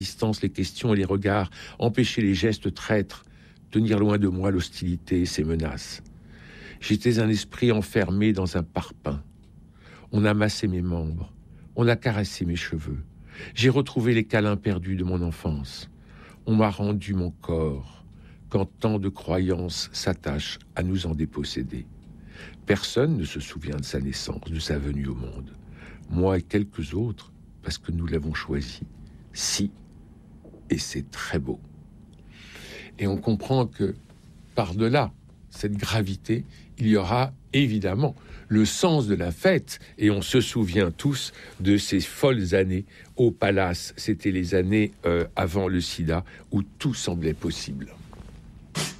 distance les questions et les regards, empêcher les gestes traîtres, tenir loin de moi l'hostilité et ses menaces. J'étais un esprit enfermé dans un parpaing. On a massé mes membres, on a caressé mes cheveux. J'ai retrouvé les câlins perdus de mon enfance. On m'a rendu mon corps, quand tant de croyances s'attachent à nous en déposséder. Personne ne se souvient de sa naissance, de sa venue au monde. Moi et quelques autres, parce que nous l'avons choisi. Si, et c'est très beau. Et on comprend que, par-delà cette gravité, il y aura évidemment le sens de la fête. Et on se souvient tous de ces folles années au Palace. C'était les années avant le sida, où tout semblait possible.